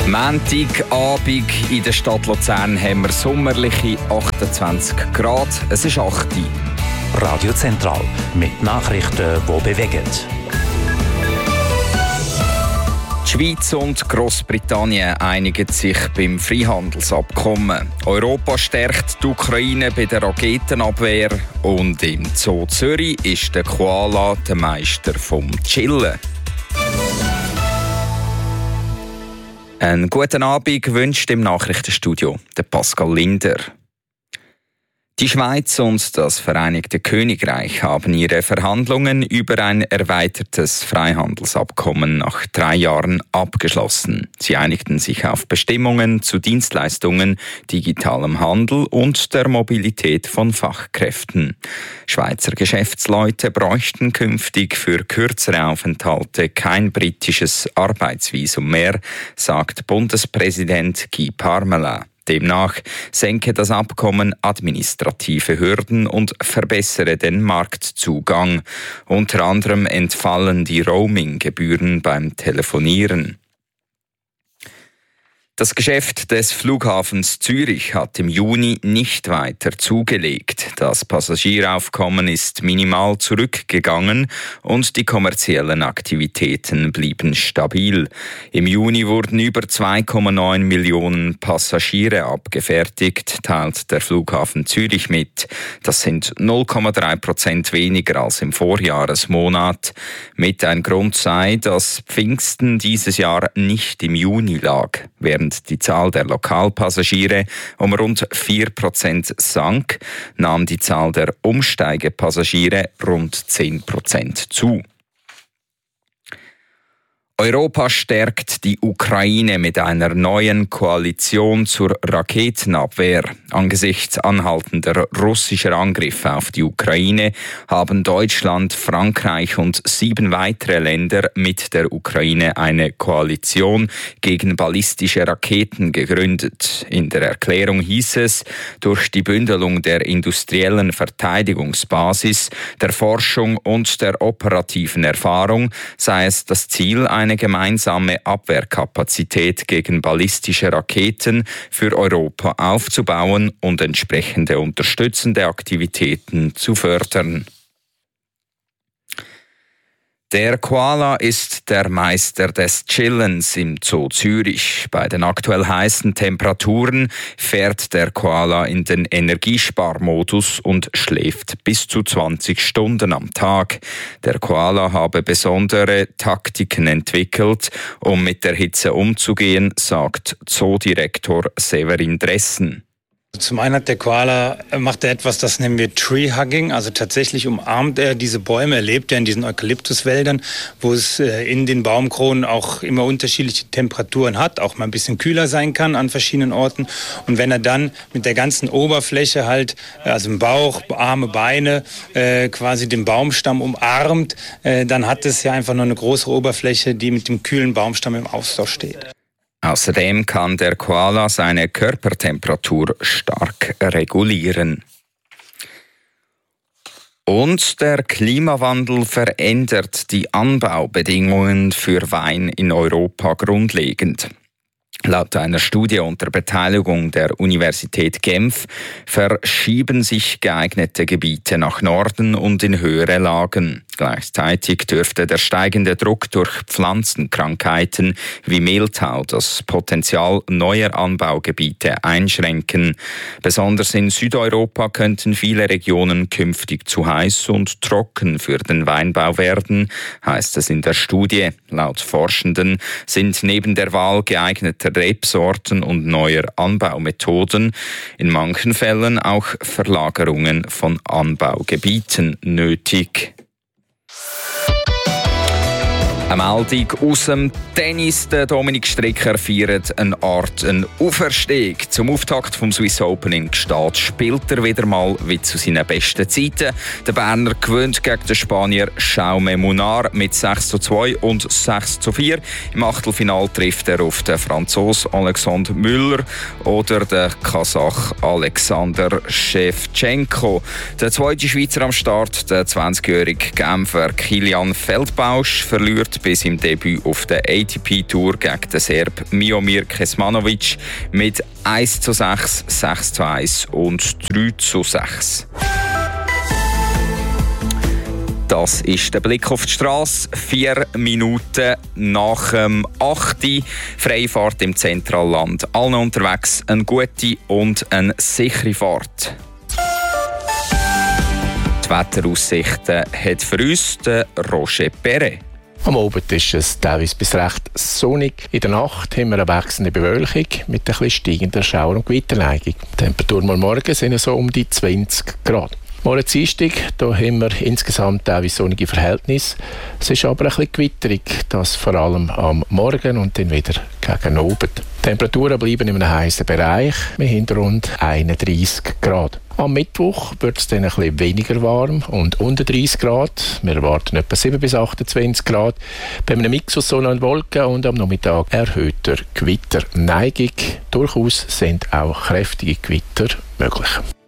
Montagabend in der Stadt Luzern haben wir sommerliche 28 Grad. Es ist 8 Uhr. Radio Zentral mit Nachrichten, die bewegen. Die Schweiz und Grossbritannien einigen sich beim Freihandelsabkommen. Europa stärkt die Ukraine bei der Raketenabwehr. Und im Zoo Zürich ist der Koala der Meister vom Chillen. Einen guten Abend wünscht im Nachrichtenstudio der Pascal Linder. Die Schweiz und das Vereinigte Königreich haben ihre Verhandlungen über ein erweitertes Freihandelsabkommen nach 3 Jahren abgeschlossen. Sie einigten sich auf Bestimmungen zu Dienstleistungen, digitalem Handel und der Mobilität von Fachkräften. Schweizer Geschäftsleute bräuchten künftig für kürzere Aufenthalte kein britisches Arbeitsvisum mehr, sagt Bundespräsident Guy Parmelin. Demnach senke das Abkommen administrative Hürden und verbessere den Marktzugang. Unter anderem entfallen die Roaming-Gebühren beim Telefonieren. Das Geschäft des Flughafens Zürich hat im Juni nicht weiter zugelegt. Das Passagieraufkommen ist minimal zurückgegangen und die kommerziellen Aktivitäten blieben stabil. Im Juni wurden über 2,9 Millionen Passagiere abgefertigt, teilt der Flughafen Zürich mit. Das sind 0,3% weniger als im Vorjahresmonat. Mit ein Grund sei, dass Pfingsten dieses Jahr nicht im Juni lag, während die Zahl der Lokalpassagiere um rund 4% sank, nahm die Zahl der Umsteigepassagiere rund 10% zu. Europa stärkt die Ukraine mit einer neuen Koalition zur Raketenabwehr. Angesichts anhaltender russischer Angriffe auf die Ukraine haben Deutschland, Frankreich und 7 weitere Länder mit der Ukraine eine Koalition gegen ballistische Raketen gegründet. In der Erklärung hieß es, durch die Bündelung der industriellen Verteidigungsbasis, der Forschung und der operativen Erfahrung sei es das Ziel, eine gemeinsame Abwehrkapazität gegen ballistische Raketen für Europa aufzubauen und entsprechende unterstützende Aktivitäten zu fördern. Der Koala ist der Meister des Chillens im Zoo Zürich. Bei den aktuell heißen Temperaturen fährt der Koala in den Energiesparmodus und schläft bis zu 20 Stunden am Tag. Der Koala habe besondere Taktiken entwickelt, um mit der Hitze umzugehen, sagt Zoodirektor Severin Dressen. Zum einen macht er etwas, das nennen wir Tree-Hugging, also tatsächlich umarmt er diese Bäume, er lebt ja in diesen Eukalyptuswäldern, wo es in den Baumkronen auch immer unterschiedliche Temperaturen hat, auch mal ein bisschen kühler sein kann an verschiedenen Orten. Und wenn er dann mit der ganzen Oberfläche halt, also im Bauch, Arme, Beine, quasi den Baumstamm umarmt, dann hat es ja einfach nur eine große Oberfläche, die mit dem kühlen Baumstamm im Austausch steht. Außerdem kann der Koala seine Körpertemperatur stark regulieren. Und der Klimawandel verändert die Anbaubedingungen für Wein in Europa grundlegend. Laut einer Studie unter Beteiligung der Universität Genf verschieben sich geeignete Gebiete nach Norden und in höhere Lagen. Gleichzeitig dürfte der steigende Druck durch Pflanzenkrankheiten wie Mehltau das Potenzial neuer Anbaugebiete einschränken. Besonders in Südeuropa könnten viele Regionen künftig zu heiß und trocken für den Weinbau werden, heißt es in der Studie. Laut Forschenden sind neben der Wahl geeigneter Rebsorten und neuer Anbaumethoden in manchen Fällen auch Verlagerungen von Anbaugebieten nötig. Eine Meldung aus dem Tennis. Der Dominik Stricker feiert eine Art Auferstehung. Zum Auftakt vom Swiss Open in Gstaad spielt er wieder mal wie zu seinen besten Zeiten. Der Berner gewinnt gegen den Spanier Jaume Munar mit 6:2 und 6:4. Im Achtelfinal trifft er auf den Franzosen Alexandre Müller oder den Kasach Alexander Shevchenko. Der zweite Schweizer am Start, der 20-jährige Genfer Kilian Feldbausch, verliert bis im Debüt auf der ATP-Tour gegen den Serb Miomir Kecmanovic mit 1:6, 6:1 und 3:6. Das ist der Blick auf die Strasse. 4 Minuten nach dem 8. Freifahrt im Zentralland. Allen unterwegs eine gute und eine sichere Fahrt. Die Wetteraussichten hat für uns der Roger Perret. Am Abend ist es teilweise bis recht sonnig. In der Nacht haben wir eine wechselnde Bewölkung mit ein bisschen steigender Schauer- und Gewitterneigung. Die Temperaturen am Morgen sind so um die 20 Grad. Morgen Dienstag, da haben wir insgesamt teilweise sonnige Verhältnisse. Es ist aber ein bisschen gewitterig, das vor allem am Morgen und dann wieder gegen Abend. Die Temperaturen bleiben in einem heißen Bereich. Wir haben rund 31 Grad. Am Mittwoch wird es dann ein bisschen weniger warm und unter 30 Grad. Wir erwarten etwa 7 bis 28 Grad. Bei einem Mix aus Sonne und Wolken und am Nachmittag erhöhter Gewitterneigung. Durchaus sind auch kräftige Gewitter möglich.